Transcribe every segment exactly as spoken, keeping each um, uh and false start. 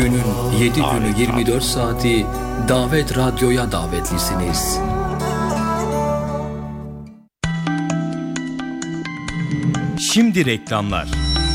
Günün yedi günü yirmi dört saati Davet Radyo'ya davetlisiniz. Şimdi reklamlar.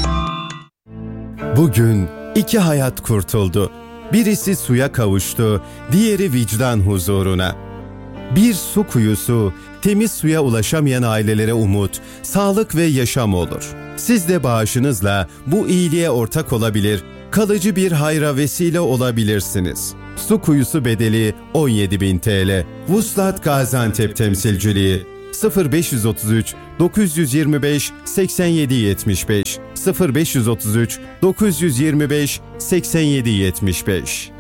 Bugün iki hayat kurtuldu. Birisi suya kavuştu, diğeri vicdan huzuruna. Bir su kuyusu, temiz suya ulaşamayan ailelere umut, sağlık ve yaşam olur. Siz de bağışınızla bu iyiliğe ortak olabilir, kalıcı bir hayra vesile olabilirsiniz. Su kuyusu bedeli on yedi bin TL. Vuslat Gaziantep temsilciliği sıfır beş otuz üç dokuz yirmi beş seksen yedi yetmiş beş sıfır beş otuz üç dokuz yirmi beş seksen yedi yetmiş beş.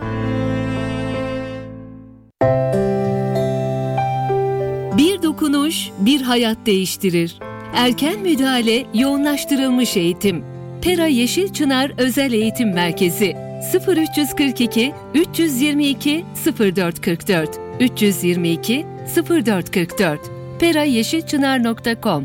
Bir dokunuş bir hayat değiştirir. Erken müdahale, yoğunlaştırılmış eğitim. Pera Yeşilçınar Özel Eğitim Merkezi sıfır üç kırk iki üç yüz yirmi iki sıfır dört kırk dört üç yüz yirmi iki sıfır dört kırk dört pera yeşilçınar nokta com.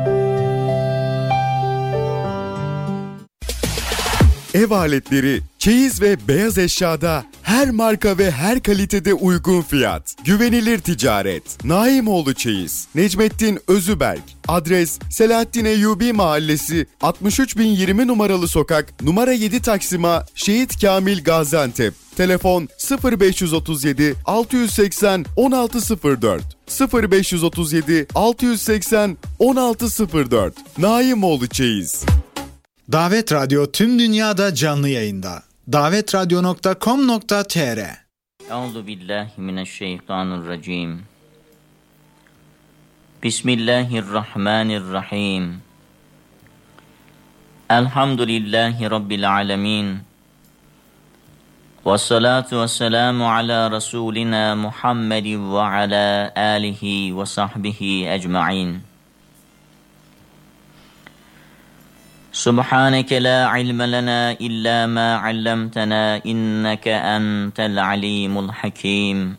Ev aletleri, çeyiz ve beyaz eşyada her marka ve her kalitede uygun fiyat. Güvenilir ticaret. Naimoğlu Çeyiz. Necmettin Özüberk. Adres Selahattin Eyyubi Mahallesi altmış üç bin yirmi numaralı sokak numara yedi Taksim'a Şehit Kamil Gaziantep. Telefon sıfır beş otuz yedi altı yüz seksen on altı sıfır dört sıfır beş otuz yedi altı yüz seksen on altı sıfır dört. Naimoğlu Çeyiz. Davet Radyo tüm dünyada canlı yayında. davet radyo nokta com nokta tr. Euzu billahi mineşşeytanirracim. Bismillahirrahmanirrahim. Elhamdülillahi rabbil alamin. Ve salatu ve selamu ala Resulina Muhammedin ve ala alihi ve sahbihi ecmaîn. Subhaneke la ilme lena illa ma allamtana inneke entel alimul hakim.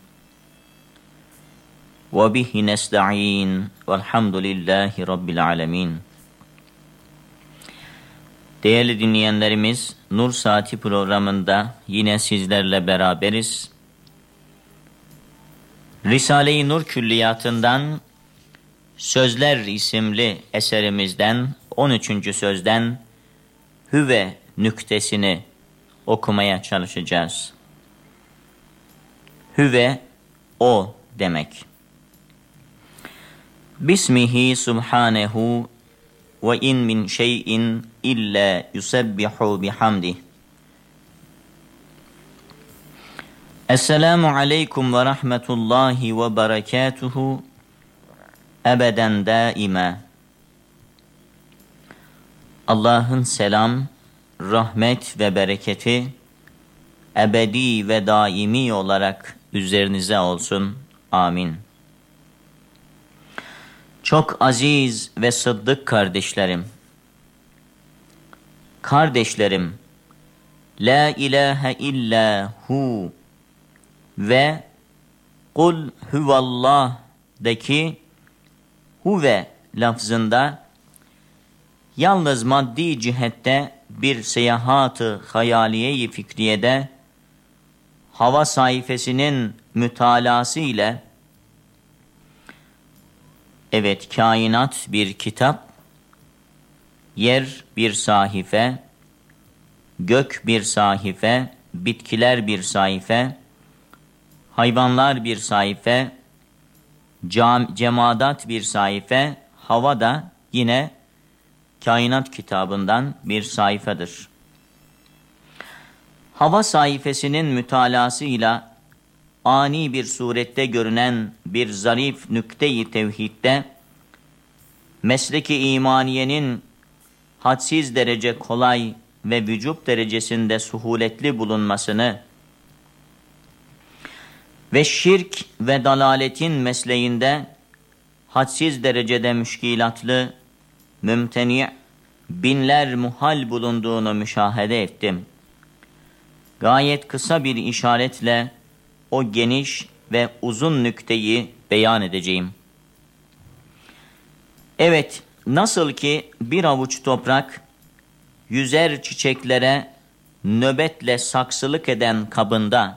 Ve bihi nesta'in velhamdülillahi rabbil alemin. Değerli dinleyenlerimiz, Nur Saati programında yine sizlerle beraberiz. Risale-i Nur Külliyatı'ndan Sözler isimli eserimizden on üçüncü sözden hüve nüktesini okumaya çalışacağız. Hüve o demek. Bismihi subhanehu ve in min şeyin illa yusebbihu bihamdih. Esselamu aleyküm ve rahmetullahi ve berekatuhu ebeden daima. Allah'ın selam, rahmet ve bereketi ebedi ve daimi olarak üzerinize olsun. Amin. Çok aziz ve sıddık kardeşlerim, kardeşlerim, la ilahe illa hu ve kul huvallah'daki huve lafzında yalnız maddi cihette bir seyahat-ı hayaliye-i fikriyede hava sayfasının mütalası ile evet kainat bir kitap, yer bir sahife, gök bir sahife, bitkiler bir sayfa, hayvanlar bir sayfa, cam, cemadat bir sayfa, hava da yine kainat kitabından bir sayfadır. Hava sayfasının mütalasıyla ani bir surette görünen bir zarif nükte-i tevhidde mesleki imaniyenin hadsiz derece kolay ve vücub derecesinde suhuletli bulunmasını ve şirk ve dalaletin mesleğinde hadsiz derecede müşkilatlı, mümteni, binler muhal bulunduğunu müşahede ettim. Gayet kısa bir işaretle o geniş ve uzun nükteyi beyan edeceğim. Evet, nasıl ki bir avuç toprak yüzer çiçeklere nöbetle saksılık eden kabında,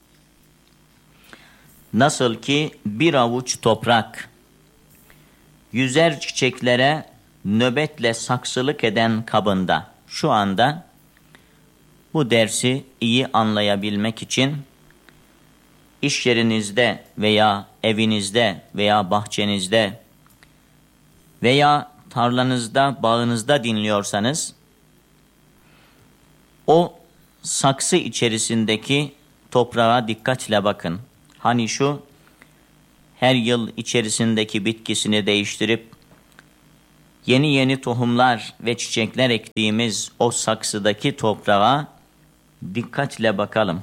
nasıl ki bir avuç toprak yüzer çiçeklere nöbetle saksılık eden kabında. Şu anda bu dersi iyi anlayabilmek için iş yerinizde veya evinizde veya bahçenizde veya tarlanızda, bağınızda dinliyorsanız, o saksı içerisindeki toprağa dikkatle bakın. Hani şu her yıl içerisindeki bitkisini değiştirip yeni yeni tohumlar ve çiçekler ektiğimiz o saksıdaki toprağa dikkatle bakalım.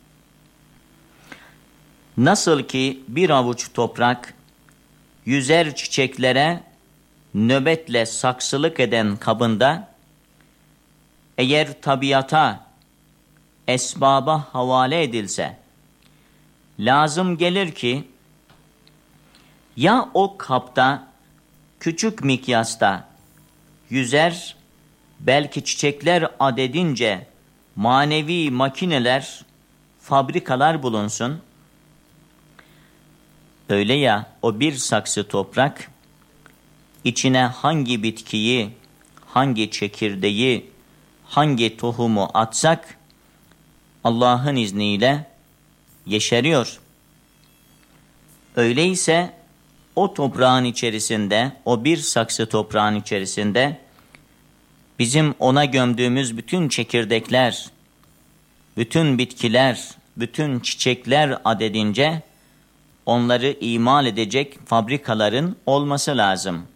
Nasıl ki bir avuç toprak yüzer çiçeklere nöbetle saksılık eden kabında, eğer tabiata, esbaba havale edilse, lazım gelir ki ya o kapta küçük mikyasta yüzer, belki çiçekler adedince manevi makineler, fabrikalar bulunsun. Öyle ya o bir saksı toprak, içine hangi bitkiyi, hangi çekirdeği, hangi tohumu atsak Allah'ın izniyle yeşeriyor. Öyleyse o toprağın içerisinde, o bir saksı toprağın içerisinde bizim ona gömdüğümüz bütün çekirdekler, bütün bitkiler, bütün çiçekler adedince onları imal edecek fabrikaların olması lazım.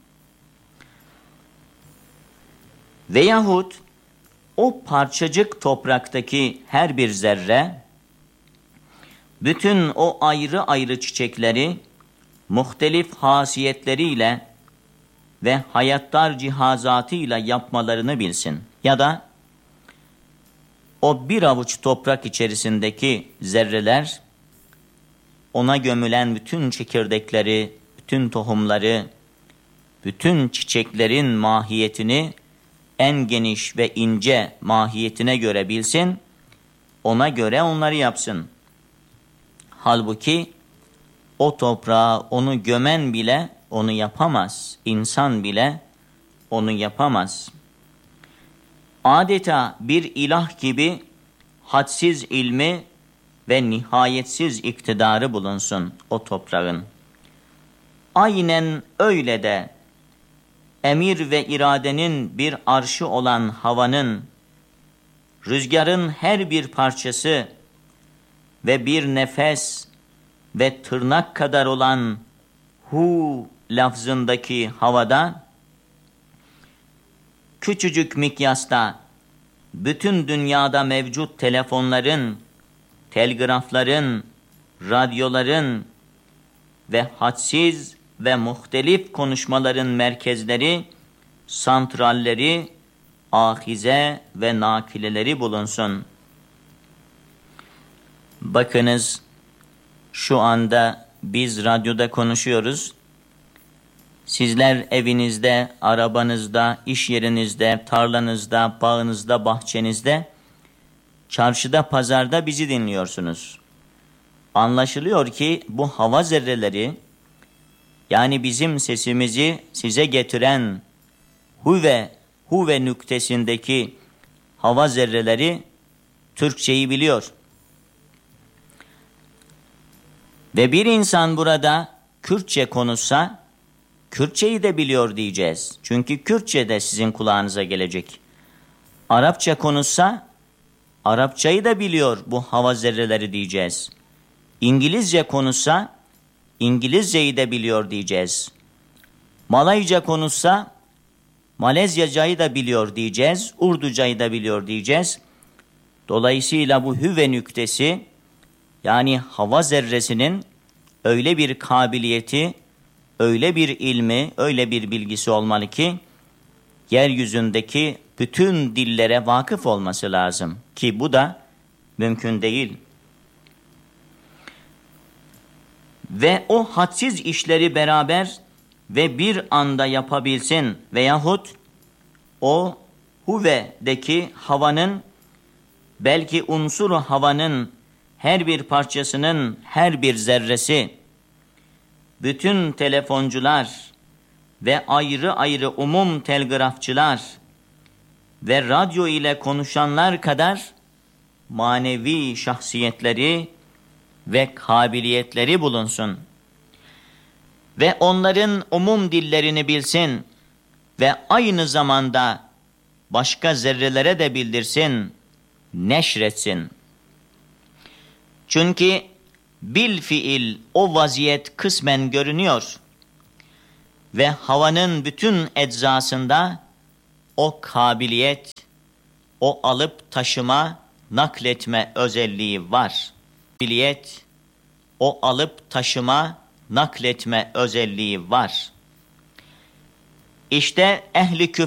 Veyahut o parçacık topraktaki her bir zerre, bütün o ayrı ayrı çiçekleri muhtelif hasiyetleriyle ve hayattar cihazatıyla yapmalarını bilsin. Ya da o bir avuç toprak içerisindeki zerreler, ona gömülen bütün çekirdekleri, bütün tohumları, bütün çiçeklerin mahiyetini en geniş ve ince mahiyetine göre bilsin, ona göre onları yapsın. Halbuki o toprağa onu gömen bile onu yapamaz. İnsan bile onu yapamaz. Adeta bir ilah gibi hadsiz ilmi ve nihayetsiz iktidarı bulunsun o toprağın. Aynen öyle de emir ve iradenin bir arşı olan havanın, rüzgarın her bir parçası ve bir nefes ve tırnak kadar olan hu lafzındaki havada, küçücük mikyasta bütün dünyada mevcut telefonların, telgrafların, radyoların ve hadsiz ve muhtelif konuşmaların merkezleri, santralleri, ahize ve nakileleri bulunsun. Bakınız, şu anda biz radyoda konuşuyoruz. Sizler evinizde, arabanızda, iş yerinizde, tarlanızda, bağınızda, bahçenizde, çarşıda, pazarda bizi dinliyorsunuz. Anlaşılıyor ki bu hava zerreleri, yani bizim sesimizi size getiren huve, huve nüktesindeki hava zerreleri Türkçeyi biliyor. Ve bir insan burada Kürtçe konuşsa, Kürtçeyi de biliyor diyeceğiz. Çünkü Kürtçe de sizin kulağınıza gelecek. Arapça konuşsa, Arapçayı da biliyor bu hava zerreleri diyeceğiz. İngilizce konuşsa, İngilizceyi de biliyor diyeceğiz. Malayca konuşsa, Malezyacayı da biliyor diyeceğiz. Urducayı da biliyor diyeceğiz. Dolayısıyla bu hüve nüktesi, yani hava zerresinin öyle bir kabiliyeti, öyle bir ilmi, öyle bir bilgisi olmalı ki, yeryüzündeki bütün dillere vakıf olması lazım. Ki bu da mümkün değil. Ve o hadsiz işleri beraber ve bir anda yapabilsin veyahut o huvedeki havanın belki unsuru havanın her bir parçasının her bir zerresi, bütün telefoncular ve ayrı ayrı umum telgrafçılar ve radyo ile konuşanlar kadar manevi şahsiyetleri ve kabiliyetleri bulunsun ve onların umum dillerini bilsin ve aynı zamanda başka zerrelere de bildirsin, neşretsin. Çünkü bil fiil o vaziyet kısmen görünüyor ve havanın bütün eczasında o kabiliyet, o alıp taşıma, nakletme özelliği var. Kabiliyet, o alıp taşıma, nakletme özelliği var. İşte ehli küfür